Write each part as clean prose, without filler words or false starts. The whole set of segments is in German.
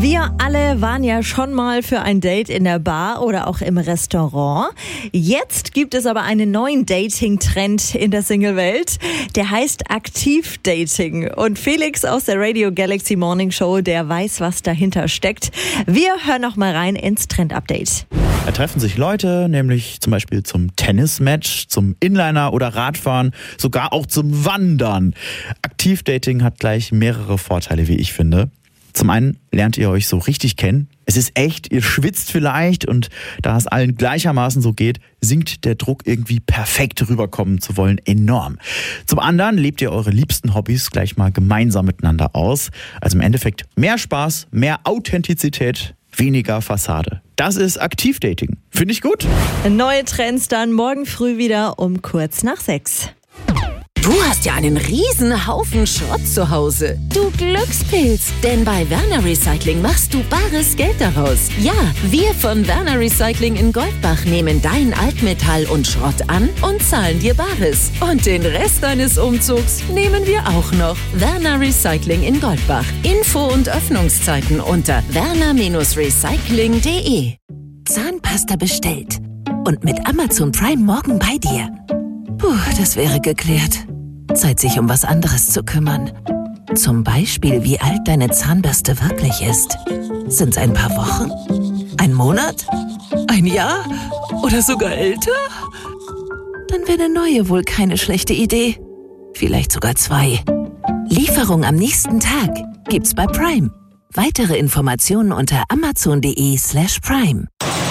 Wir alle waren ja schon mal für ein Date in der Bar oder auch im Restaurant. Jetzt gibt es aber einen neuen Dating-Trend in der Single-Welt. Der heißt Aktiv-Dating. Und Felix aus der Radio Galaxy Morning Show, der weiß, was dahinter steckt. Wir hören noch mal rein ins Trend-Update. Da treffen sich Leute, nämlich zum Beispiel zum Tennismatch, zum Inliner oder Radfahren, sogar auch zum Wandern. Aktiv-Dating hat gleich mehrere Vorteile, wie ich finde. Zum einen lernt ihr euch so richtig kennen. Es ist echt, ihr schwitzt vielleicht und da es allen gleichermaßen so geht, sinkt der Druck, irgendwie perfekt rüberkommen zu wollen, enorm. Zum anderen lebt ihr eure liebsten Hobbys gleich mal gemeinsam miteinander aus. Also im Endeffekt mehr Spaß, mehr Authentizität, weniger Fassade. Das ist Aktiv-Dating. Finde ich gut. Neue Trends dann morgen früh wieder um kurz nach 6. Du hast ja einen riesen Haufen Schrott zu Hause. Du Glückspilz, denn bei Werner Recycling machst du bares Geld daraus. Ja, wir von Werner Recycling in Goldbach nehmen dein Altmetall und Schrott an und zahlen dir Bares. Und den Rest deines Umzugs nehmen wir auch noch. Werner Recycling in Goldbach. Info und Öffnungszeiten unter werner-recycling.de. Zahnpasta bestellt und mit Amazon Prime morgen bei dir. Puh, das wäre geklärt. Zeit, sich um was anderes zu kümmern. Zum Beispiel, wie alt deine Zahnbürste wirklich ist. Sind's ein paar Wochen? Ein Monat? Ein Jahr? Oder sogar älter? Dann wäre eine neue wohl keine schlechte Idee. Vielleicht sogar 2. Lieferung am nächsten Tag gibt's bei Prime. Weitere Informationen unter amazon.de/prime.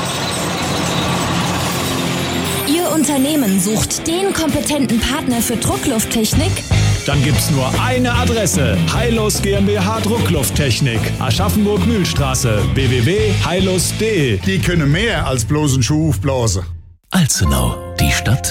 Ihr Unternehmen sucht den kompetenten Partner für Drucklufttechnik? Dann gibt's nur eine Adresse. Heilus GmbH Drucklufttechnik. Aschaffenburg-Mühlstraße. www.heilus.de. Die können mehr als bloß einen Schuh aufblasen. Alzenau, die Stadt